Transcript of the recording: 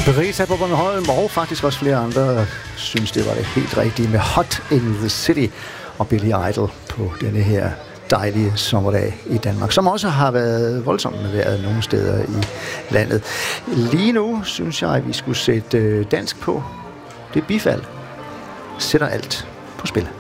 Berita på Bornholm, og faktisk også flere andre synes, det var det helt rigtige med Hot in the City og Billy Idol på denne her dejlige sommerdag i Danmark, som også har været voldsomt med vejret nogle steder i landet. Lige nu synes jeg, at vi skulle sætte dansk på. Det er Bifald. Sætter alt på spil.